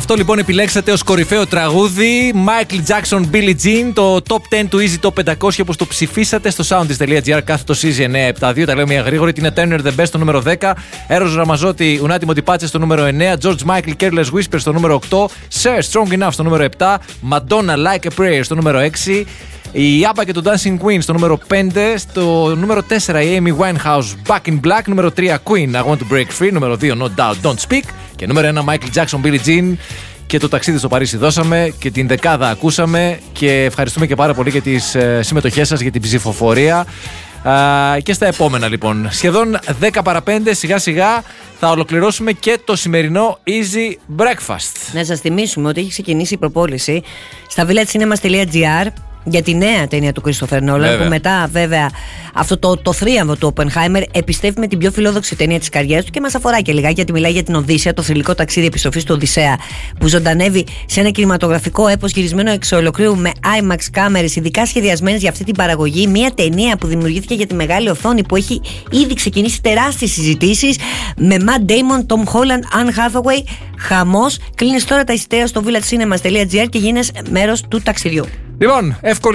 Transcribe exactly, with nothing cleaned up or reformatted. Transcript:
Αυτό λοιπόν επιλέξατε ως κορυφαίο τραγούδι. Michael Jackson, Billie Jean, το top δέκα του Easy Top πεντακόσια, όπως το ψηφίσατε στο soundist.gr κάθετο Easy εννιά επτά δύο. Τα λέω μια γρήγορη. Την Turner The Best στο νούμερο δέκα. Eros Ramazzotti, Unati Motipace στο νούμερο εννέα. George Michael, Careless Whisper στο νούμερο οκτώ. Cher, Strong Enough στο νούμερο επτά. Madonna, Like a Prayer στο νούμερο έξι. Η ABBA και το Dancing Queen στο νούμερο πέντε. Στο νούμερο τέσσερα η Amy Winehouse, Back in Black. Νούμερο τρία Queen, I Want to Break Free. Νούμερο δύο No Doubt, Don't Speak. Και νούμερο ένα Michael Jackson, Billie Jean. Και το ταξίδι στο Παρίσι δώσαμε και την δεκάδα ακούσαμε. Και ευχαριστούμε και πάρα πολύ για τις ε, συμμετοχές σας, για την ψηφοφορία. Uh, και στα επόμενα λοιπόν, σχεδόν δέκα παρά πέντε, σιγά σιγά θα ολοκληρώσουμε και το σημερινό Easy Breakfast. Να σας θυμίσουμε ότι έχει ξεκινήσει η προπόληση στα villagecinema.gr για τη νέα ταινία του Christopher Nolan, που μετά βέβαια αυτό το, το θρίαμβο του Oppenheimer επιστρέφει με την πιο φιλόδοξη ταινία της καριέρας του και μας αφορά και λιγάκι, γιατί μιλάει για την Οδύσσεια, το θρυλικό ταξίδι επιστροφής του Οδυσσέα, που ζωντανεύει σε ένα κινηματογραφικό έπος γυρισμένο εξ ολοκλήρου με IMAX κάμερες ειδικά σχεδιασμένες για αυτή την παραγωγή. Μια ταινία που δημιουργήθηκε για τη μεγάλη οθόνη, που έχει ήδη ξεκινήσει τεράστιες συζητήσεις, με Matt Damon, Tom Holland, Anne Hathaway. Χαμός. Κλείνεις τώρα τα εισιτήρια στο villagecinema.gr και γίνεις μέρος του ταξιδιού. Λοιπόν, εύκολη